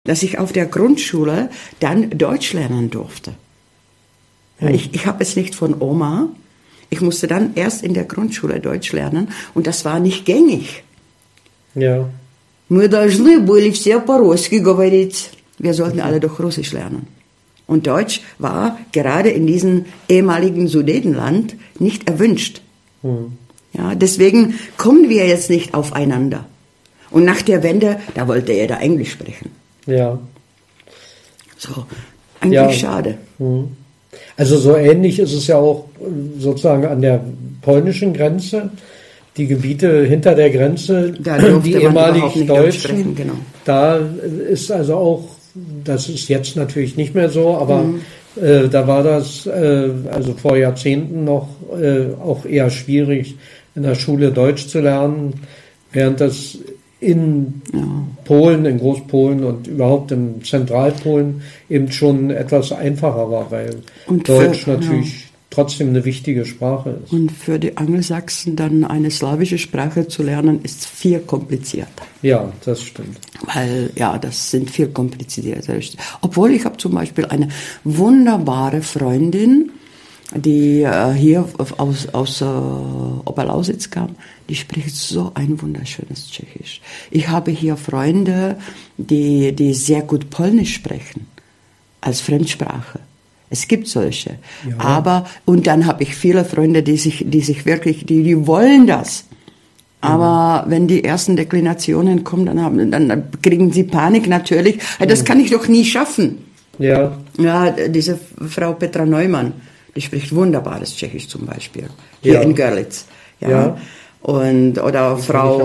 dass ich auf der Grundschule dann Deutsch lernen durfte. Ja, ich habe es nicht von Oma. Ich musste dann erst in der Grundschule Deutsch lernen und das war nicht gängig. Ja. Мы должны были все по-русски говорить. Wir sollten alle doch Russisch lernen. Und Deutsch war gerade in diesem ehemaligen Sudetenland nicht erwünscht. Ja, deswegen kommen wir jetzt nicht aufeinander. Und nach der Wende, da wollte er da Englisch sprechen. Ja. So, eigentlich schade. Also so ähnlich ist es ja auch sozusagen an der polnischen Grenze. Die Gebiete hinter der Grenze, die ehemalig Deutschen, genau. Da ist also auch, das ist jetzt natürlich nicht mehr so, aber da war das also vor Jahrzehnten noch auch eher schwierig, in der Schule Deutsch zu lernen, während das in Polen, in Großpolen und überhaupt in Zentralpolen eben schon etwas einfacher war, weil Deutsch natürlich trotzdem eine wichtige Sprache ist. Und für die Angelsachsen dann eine slawische Sprache zu lernen, ist viel komplizierter. Ja, das stimmt. Weil, das sind viel komplizierter. Obwohl ich habe zum Beispiel eine wunderbare Freundin, die hier aus Oberlausitz kam, die spricht so ein wunderschönes Tschechisch. Ich habe hier Freunde, die sehr gut Polnisch sprechen, als Fremdsprache. Es gibt solche. Ja. Aber, und dann habe ich viele Freunde, die sich wirklich, die wollen das. Aber wenn die ersten Deklinationen kommen, dann kriegen sie Panik natürlich. Das kann ich doch nie schaffen. Ja. Ja, diese Frau Petra Neumann, die spricht wunderbares Tschechisch zum Beispiel. Hier in Görlitz. Ja. Oder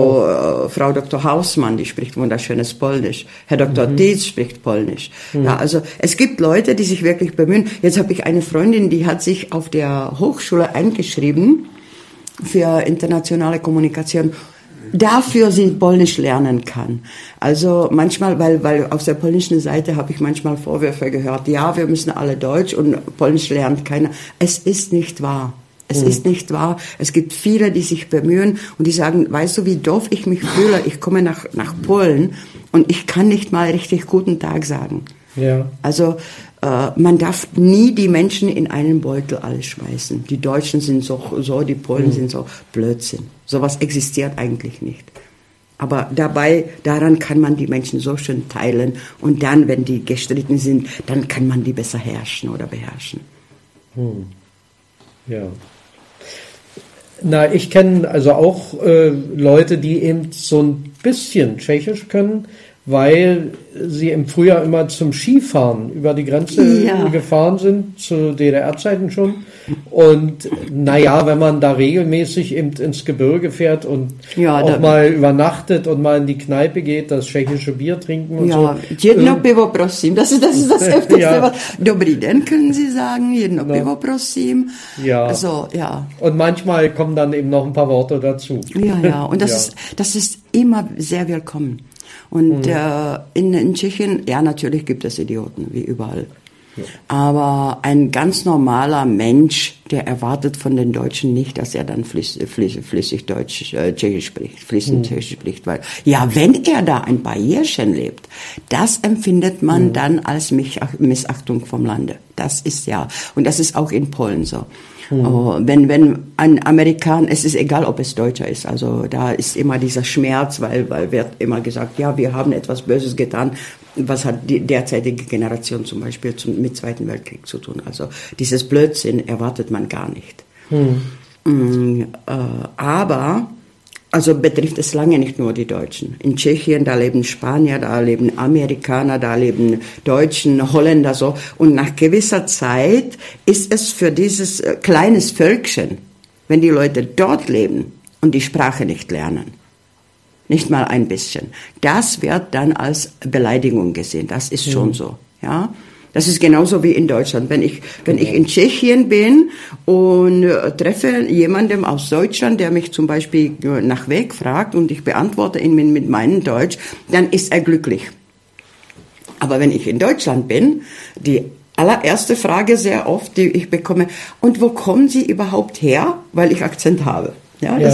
Frau Dr. Hausmann, die spricht wunderschönes Polnisch. Herr Dr. Dietz spricht Polnisch. Ja, also es gibt Leute, die sich wirklich bemühen. Jetzt habe ich eine Freundin, die hat sich auf der Hochschule eingeschrieben für internationale Kommunikation, dafür sie Polnisch lernen kann. Also manchmal, weil auf der polnischen Seite habe ich manchmal Vorwürfe gehört, ja, wir müssen alle Deutsch und Polnisch lernt keiner. Es ist nicht wahr. Es ist nicht wahr. Es gibt viele, die sich bemühen und die sagen, weißt du, wie doof ich mich fühle? Ich komme nach Polen und ich kann nicht mal richtig guten Tag sagen. Ja. Also man darf nie die Menschen in einen Beutel alles schmeißen. Die Deutschen sind so, die Polen sind so. Blödsinn. Sowas existiert eigentlich nicht. Aber daran kann man die Menschen so schön teilen und dann, wenn die gestritten sind, dann kann man die besser herrschen oder beherrschen. Ja. Na, ich kenne also auch Leute, die eben so ein bisschen Tschechisch können, weil sie im Frühjahr immer zum Skifahren über die Grenze gefahren sind, zu DDR-Zeiten schon. Und wenn man da regelmäßig eben ins Gebirge fährt und auch mal übernachtet und mal in die Kneipe geht, das tschechische Bier trinken und so. Jedno pivo prosím, das ist das Heftigste. Dobrý den können Sie sagen, jedno pivo prosím. Ja. So, Und manchmal kommen dann eben noch ein paar Worte dazu. Ja, und das ist immer sehr willkommen. Und in Tschechien, natürlich gibt es Idioten, wie überall. Ja. Aber ein ganz normaler Mensch, der erwartet von den Deutschen nicht, dass er dann flüssig Tschechisch spricht, fließend Tschechisch spricht. Weil, wenn er da ein paar Jährchen lebt, das empfindet man dann als Missachtung vom Lande. Das ist und das ist auch in Polen so. Wenn ein Amerikaner, es ist egal, ob es Deutscher ist, also da ist immer dieser Schmerz, weil wird immer gesagt, wir haben etwas Böses getan. Was hat die derzeitige Generation zum Beispiel mit Zweiten Weltkrieg zu tun? Also dieses Blödsinn erwartet man gar nicht. Aber betrifft es lange nicht nur die Deutschen. In Tschechien, da leben Spanier, da leben Amerikaner, da leben Deutschen, Holländer so. Und nach gewisser Zeit ist es für dieses kleines Völkchen, wenn die Leute dort leben und die Sprache nicht lernen, nicht mal ein bisschen, das wird dann als Beleidigung gesehen. Das ist schon so, ja. Das ist genauso wie in Deutschland. Wenn ich in Tschechien bin und treffe jemanden aus Deutschland, der mich zum Beispiel nach Weg fragt und ich beantworte ihn mit meinem Deutsch, dann ist er glücklich. Aber wenn ich in Deutschland bin, die allererste Frage sehr oft, die ich bekomme, und wo kommen Sie überhaupt her? Weil ich Akzent habe.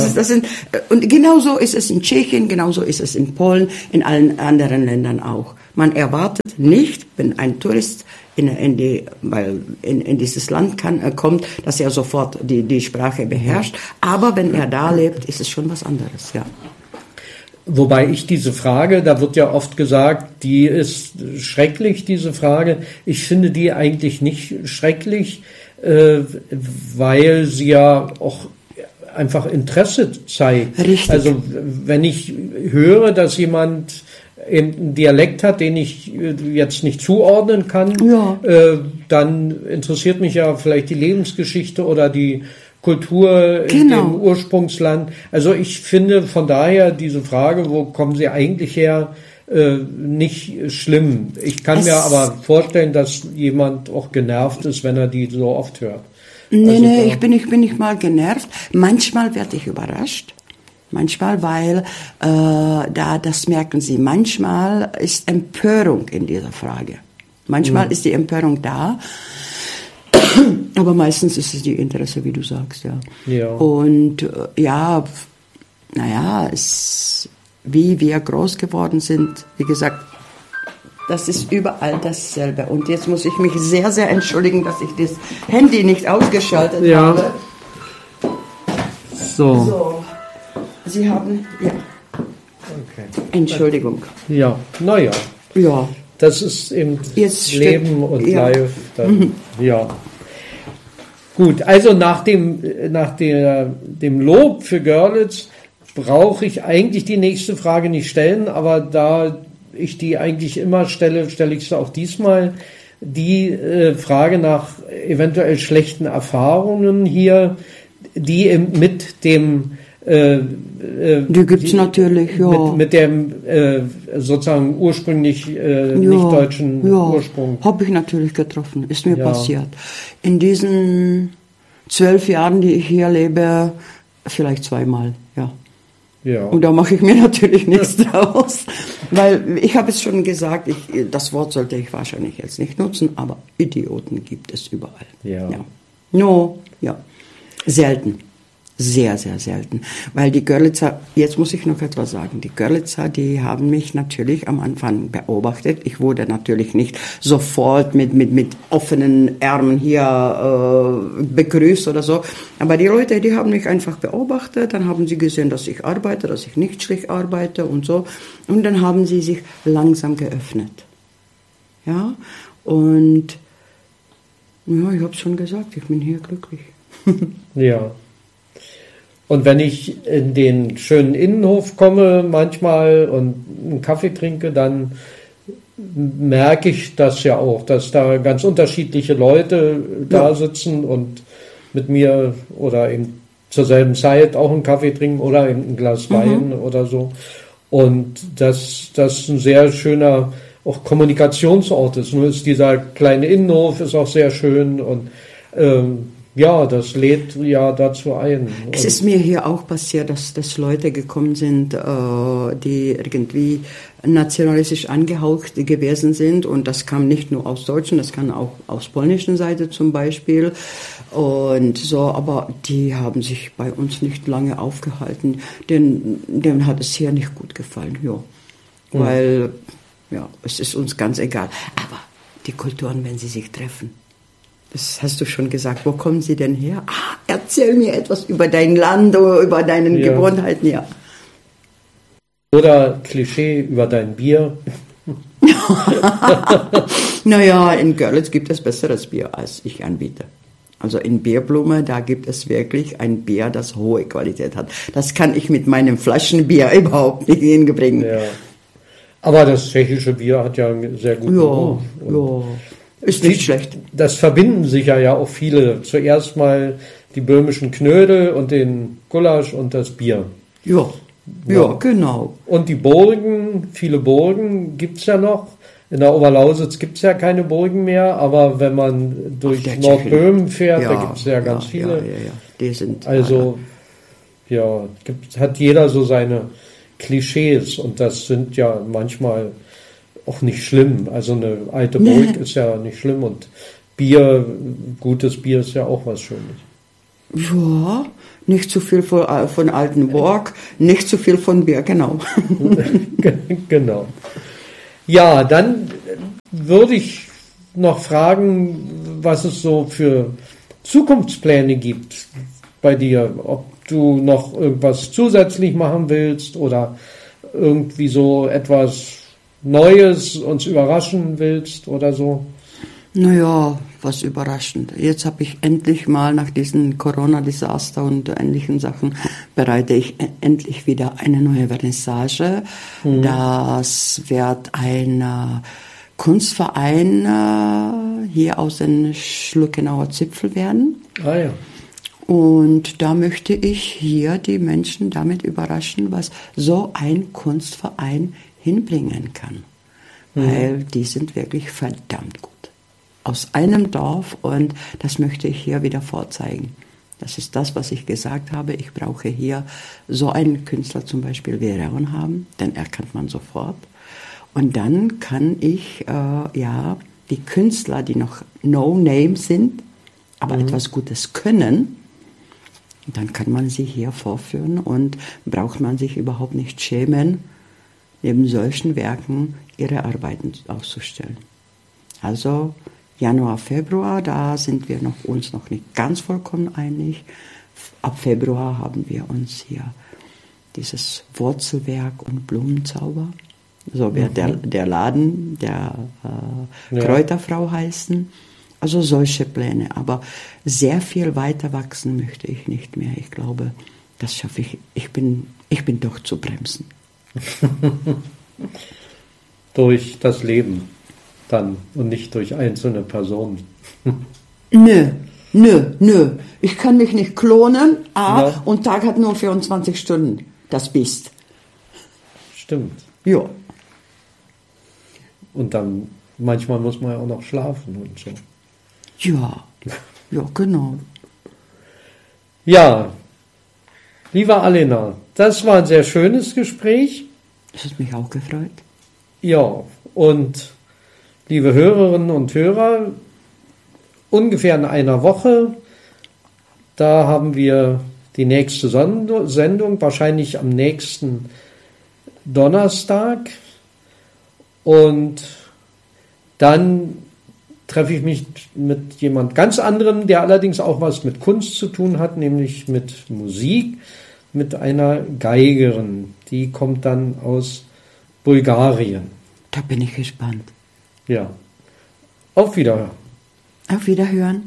Und genauso ist es in Tschechien, genauso ist es in Polen, in allen anderen Ländern auch. Man erwartet nicht, wenn ein Tourist in dieses Land kommt, dass er sofort die Sprache beherrscht. Aber wenn er da lebt, ist es schon was anderes, ja. Wobei ich diese Frage, da wird ja oft gesagt, die ist schrecklich, diese Frage. Ich finde die eigentlich nicht schrecklich, weil sie ja auch einfach Interesse zeigt. Richtig. Also wenn ich höre, dass jemand einen Dialekt hat, den ich jetzt nicht zuordnen kann, ja. Dann interessiert mich ja vielleicht die Lebensgeschichte oder die Kultur in dem Ursprungsland. Also ich finde von daher diese Frage, wo kommen Sie eigentlich her, nicht schlimm. Ich kann mir aber vorstellen, dass jemand auch genervt ist, wenn er die so oft hört. Nee, ich bin nicht mal genervt. Manchmal werde ich überrascht. Manchmal, weil das merken Sie, manchmal ist Empörung in dieser Frage. Manchmal ist die Empörung da, aber meistens ist es die Interesse, wie du sagst, ja. Und wie wir groß geworden sind, wie gesagt, das ist überall dasselbe. Und jetzt muss ich mich sehr, sehr entschuldigen, dass ich das Handy nicht ausgeschaltet habe. So. Sie haben, Okay. Entschuldigung. Ja, naja. Ja. Das ist eben Leben und Life. Dann, ja. Gut, also nach dem Lob für Görlitz brauche ich eigentlich die nächste Frage nicht stellen, aber da ich die eigentlich immer stelle, stelle ich sie auch diesmal. Die Frage nach eventuell schlechten Erfahrungen hier, die mit dem die gibt's natürlich, ja. Mit dem sozusagen ursprünglich nicht deutschen Ursprung. Habe ich natürlich getroffen, ist mir passiert. In diesen 12 Jahren, die ich hier lebe, vielleicht zweimal, ja. Und da mache ich mir natürlich nichts draus, weil ich habe es schon gesagt, das Wort sollte ich wahrscheinlich jetzt nicht nutzen, aber Idioten gibt es überall. Ja. Selten. Sehr, sehr selten. Weil die Görlitzer, jetzt muss ich noch etwas sagen, die Görlitzer, die haben mich natürlich am Anfang beobachtet. Ich wurde natürlich nicht sofort mit offenen Ärmeln hier begrüßt oder so. Aber die Leute, die haben mich einfach beobachtet, dann haben sie gesehen, dass ich arbeite, dass ich nicht schlecht arbeite und so. Und dann haben sie sich langsam geöffnet. Ja, und ja, ich habe es schon gesagt, ich bin hier glücklich. Ja. Und wenn ich in den schönen Innenhof komme manchmal und einen Kaffee trinke, dann merke ich das ja auch, dass da ganz unterschiedliche Leute da sitzen und mit mir oder eben zur selben Zeit auch einen Kaffee trinken oder eben ein Glas Wein oder so. Und das ein sehr schöner auch Kommunikationsort ist. Nur ist dieser kleine Innenhof ist auch sehr schön und ja, das lädt ja dazu ein. Es ist mir hier auch passiert, dass Leute gekommen sind, die irgendwie nationalistisch angehaucht gewesen sind. Und das kam nicht nur aus Deutschen, das kam auch aus polnischen Seite zum Beispiel. Und so, aber die haben sich bei uns nicht lange aufgehalten, denn denen hat es hier nicht gut gefallen. Ja. Weil, es ist uns ganz egal. Aber die Kulturen, wenn sie sich treffen, das hast du schon gesagt. Wo kommen sie denn her? Erzähl mir etwas über dein Land oder über deine Gewohnheiten. Ja. Oder Klischee über dein Bier. Naja, in Görlitz gibt es besseres Bier, als ich anbiete. Also in Bierblume, da gibt es wirklich ein Bier, das hohe Qualität hat. Das kann ich mit meinem Flaschenbier überhaupt nicht hinbringen. Ja. Aber das tschechische Bier hat ja einen sehr guten Ruf. Ja. Ist nicht schlecht. Das verbinden sich ja auch viele. Zuerst mal die böhmischen Knödel und den Gulasch und das Bier. Ja, genau. Und die Burgen, viele Burgen gibt's ja noch. In der Oberlausitz gibt's ja keine Burgen mehr, aber wenn man durch Nordböhmen fährt, da gibt's ja ganz viele. Ja. Die sind also, hat jeder so seine Klischees und das sind ja manchmal auch nicht schlimm. Also eine alte Burg ist ja nicht schlimm und Bier, gutes Bier ist ja auch was Schönes. Ja, nicht zu viel von alten Burg, nicht zu viel von Bier, genau. Genau. Ja, dann würde ich noch fragen, was es so für Zukunftspläne gibt bei dir. Ob du noch irgendwas zusätzlich machen willst oder irgendwie so etwas Neues uns überraschen willst oder so. Naja, was überraschend. Jetzt habe ich endlich mal nach diesem Corona-Desaster und ähnlichen Sachen bereite ich endlich wieder eine neue Vernissage. Das wird ein Kunstverein hier aus den Schluckenauer Zipfel werden. Ah ja. Und da möchte ich hier die Menschen damit überraschen, was so ein Kunstverein hinbringen kann. Weil die sind wirklich verdammt gut. Aus einem Dorf, und das möchte ich hier wieder vorzeigen. Das ist das, was ich gesagt habe. Ich brauche hier so einen Künstler zum Beispiel wie Raun haben, den erkennt man sofort. Und dann kann ich die Künstler, die noch No-Name sind, aber etwas Gutes können, dann kann man sie hier vorführen und braucht man sich überhaupt nicht schämen, neben solchen Werken ihre Arbeiten auszustellen. Also Januar, Februar, da sind wir uns noch nicht ganz vollkommen einig. Ab Februar haben wir uns hier dieses Wurzelwerk und Blumenzauber, so wird der Laden der Kräuterfrau heißen. Also solche Pläne, aber sehr viel weiter wachsen möchte ich nicht mehr. Ich glaube, das schaffe ich. Ich bin doch zu bremsen. Durch das Leben dann und nicht durch einzelne Personen. Nö. Ich kann mich nicht klonen. Und Tag hat nur 24 Stunden. Das Biest. Stimmt. Ja. Und dann manchmal muss man ja auch noch schlafen und so. Ja, genau. Ja, liebe Alena, das war ein sehr schönes Gespräch. Das hat mich auch gefreut. Ja, und liebe Hörerinnen und Hörer, ungefähr in einer Woche, da haben wir die nächste Sendung, wahrscheinlich am nächsten Donnerstag. Und dann treffe ich mich mit jemand ganz anderem, der allerdings auch was mit Kunst zu tun hat, nämlich mit Musik, mit einer Geigerin. Die kommt dann aus Bulgarien. Da bin ich gespannt. Ja. Auf Wiederhören. Auf Wiederhören.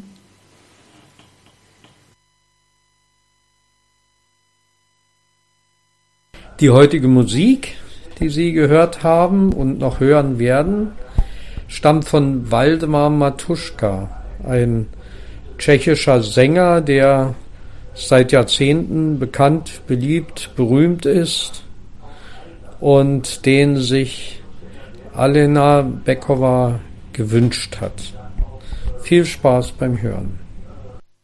Die heutige Musik, die Sie gehört haben und noch hören werden, stammt von Waldemar Matuschka, ein tschechischer Sänger, der seit Jahrzehnten bekannt, beliebt, berühmt ist und den sich Alena Bekova gewünscht hat. Viel Spaß beim Hören.